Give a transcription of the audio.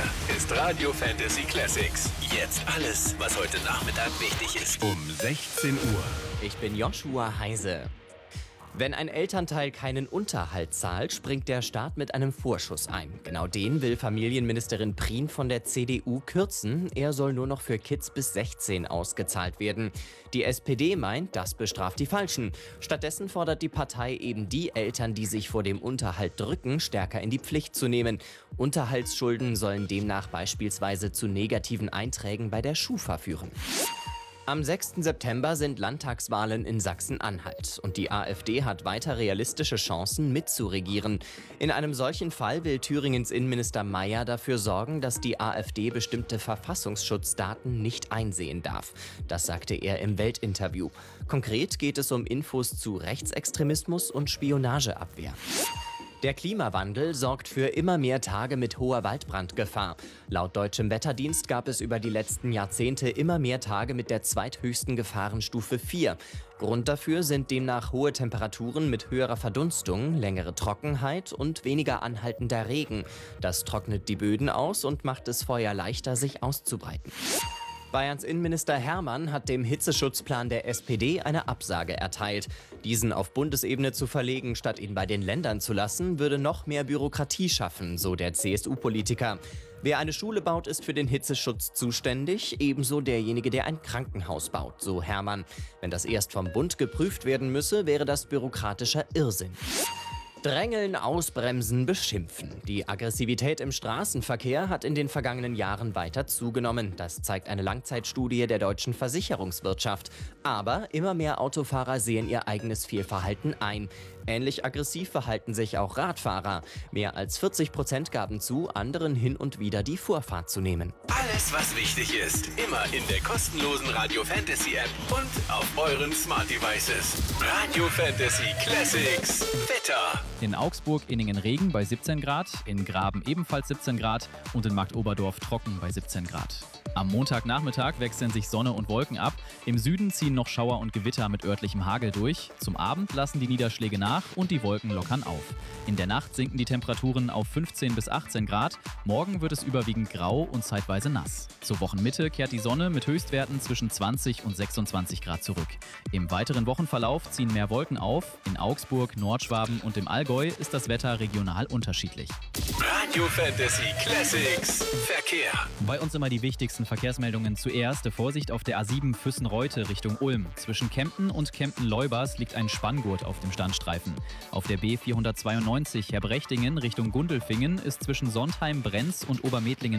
ist Radio Fantasy Classics. Jetzt alles, was heute Nachmittag wichtig ist. Um 16 Uhr. Ich bin Joshua Heise. Wenn ein Elternteil keinen Unterhalt zahlt, springt der Staat mit einem Vorschuss ein. Genau den will Familienministerin Prien von der CDU kürzen. Er soll nur noch für Kids bis 16 ausgezahlt werden. Die SPD meint, das bestraft die Falschen. Stattdessen fordert die Partei eben die Eltern, die sich vor dem Unterhalt drücken, stärker in die Pflicht zu nehmen. Unterhaltsschulden sollen demnach beispielsweise zu negativen Einträgen bei der Schufa führen. Am 6. September sind Landtagswahlen in Sachsen-Anhalt und die AfD hat weiter realistische Chancen mitzuregieren. In einem solchen Fall will Thüringens Innenminister Mayer dafür sorgen, dass die AfD bestimmte Verfassungsschutzdaten nicht einsehen darf. Das sagte er im Welt-Interview. Konkret geht es um Infos zu Rechtsextremismus und Spionageabwehr. Der Klimawandel sorgt für immer mehr Tage mit hoher Waldbrandgefahr. Laut Deutschem Wetterdienst gab es über die letzten Jahrzehnte immer mehr Tage mit der zweithöchsten Gefahrenstufe 4. Grund dafür sind demnach hohe Temperaturen mit höherer Verdunstung, längere Trockenheit und weniger anhaltender Regen. Das trocknet die Böden aus und macht es Feuer leichter, sich auszubreiten. Bayerns Innenminister Hermann hat dem Hitzeschutzplan der SPD eine Absage erteilt. Diesen auf Bundesebene zu verlegen, statt ihn bei den Ländern zu lassen, würde noch mehr Bürokratie schaffen, so der CSU-Politiker. Wer eine Schule baut, ist für den Hitzeschutz zuständig, ebenso derjenige, der ein Krankenhaus baut, so Hermann. Wenn das erst vom Bund geprüft werden müsse, wäre das bürokratischer Irrsinn. Drängeln, ausbremsen, beschimpfen. Die Aggressivität im Straßenverkehr hat in den vergangenen Jahren weiter zugenommen. Das zeigt eine Langzeitstudie der deutschen Versicherungswirtschaft. Aber immer mehr Autofahrer sehen ihr eigenes Fehlverhalten ein. Ähnlich aggressiv verhalten sich auch Radfahrer. Mehr als 40% gaben zu, anderen hin und wieder die Vorfahrt zu nehmen. Alles, was wichtig ist, immer in der kostenlosen Radio Fantasy App und auf euren Smart Devices. Radio Fantasy Classics. Wetter. In Augsburg-Inningen Regen bei 17 Grad, in Graben ebenfalls 17 Grad und in Marktoberdorf trocken bei 17 Grad. Am Montagnachmittag wechseln sich Sonne und Wolken ab. Im Süden ziehen noch Schauer und Gewitter mit örtlichem Hagel durch. Zum Abend lassen die Niederschläge nach und die Wolken lockern auf. In der Nacht sinken die Temperaturen auf 15 bis 18 Grad. Morgen wird es überwiegend grau und zeitweise nass. Zur Wochenmitte kehrt die Sonne mit Höchstwerten zwischen 20 und 26 Grad zurück. Im weiteren Wochenverlauf ziehen mehr Wolken auf. In Augsburg, Nordschwaben und im Allgäu ist das Wetter regional unterschiedlich. Radio Fantasy Classics. Verkehr. Bei uns immer die wichtigsten Verkehrsmeldungen zuerst. Vorsicht auf der A7 Füssen-Reute Richtung Ulm. Zwischen Kempten und Kempten-Leubers liegt ein Spanngurt auf dem Standstreifen. Auf der B492 Herbrechtingen Richtung Gundelfingen ist zwischen Sontheim, Brenz und Obermedlingen